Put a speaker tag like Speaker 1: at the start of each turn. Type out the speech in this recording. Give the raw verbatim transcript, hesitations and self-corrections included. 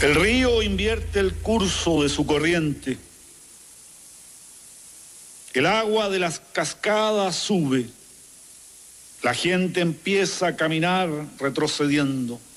Speaker 1: El río invierte el curso de su corriente. El agua de las cascadas sube. La gente empieza a caminar retrocediendo.